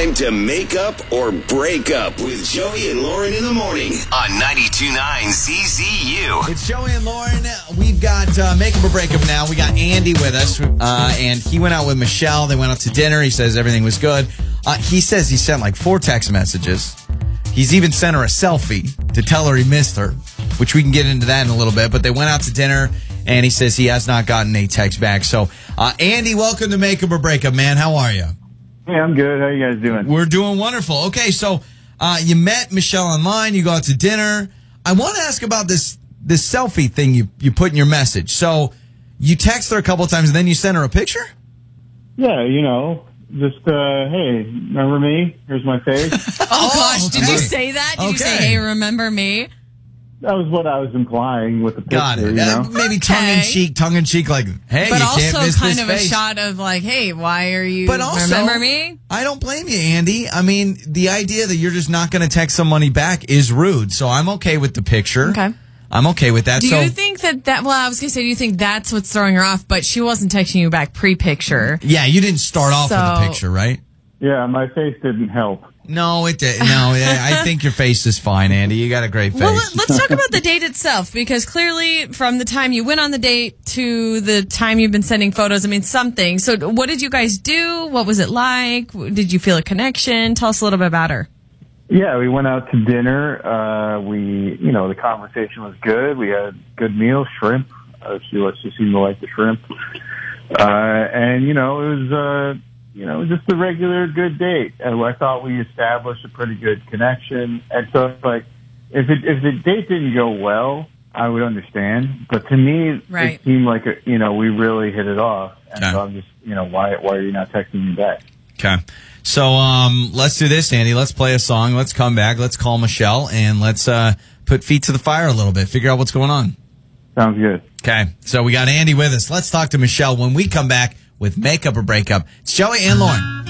time to make up or break up with Joey and Lauren in the morning on 92.9 CZU. It's Joey and Lauren. We've got make up or break up now. We got Andy with us, and he went out with Michelle. They went out to dinner. He says everything was good. He says he sent like 4 text messages. He's even sent her a selfie to tell her he missed her, which we can get into that in a little bit. But they went out to dinner, and he says he has not gotten a text back. So, Andy, welcome to Make Up or Break Up, man. How are you? Hey, I'm good. How you guys doing? We're doing wonderful. Okay, so you met Michelle online. You go out to dinner. I want to ask about this selfie thing you put in your message. So you text her a couple of times, and then you send her a picture? Yeah, just, hey, remember me? Here's my face. Oh, gosh. Did you say that? Did you say, Okay. hey, remember me? That was what I was implying with the picture, Got it. Maybe Okay. tongue in cheek, like, hey, But you also can't miss kind this of face. a shot of like, hey, why are you, But also, remember me? I don't blame you, Andy. I mean, the idea that you're just not going to text somebody back is rude. So I'm okay with the picture. Okay. I'm okay with that. Do you think well, I was going to say, do you think that's what's throwing her off? But she wasn't texting you back pre-picture. Yeah, you didn't start off with a So- picture, right? Yeah, my face didn't help. No, it did. No, I think your face is fine, Andy. You got a great face. Well, let's talk about the date itself, because clearly from the time you went on the date to the time you've been sending photos, I mean, something. So what did you guys do? What was it like? Did you feel a connection? Tell us a little bit about her. Yeah, we went out to dinner. The conversation was good. We had good meal, shrimp. She seemed to like the shrimp. It was just a regular good date. I thought we established a pretty good connection. And so it's like, if the date didn't go well, I would understand. But to me, Right. it seemed like, we really hit it off. And Okay. so I'm just, why are you not texting me back? Okay. So let's do this, Andy. Let's play a song. Let's come back. Let's call Michelle, and let's put feet to the fire a little bit. Figure out what's going on. Sounds good. Okay. So we got Andy with us. Let's talk to Michelle when we come back with Make Up or Break Up. It's Joey and Lauren.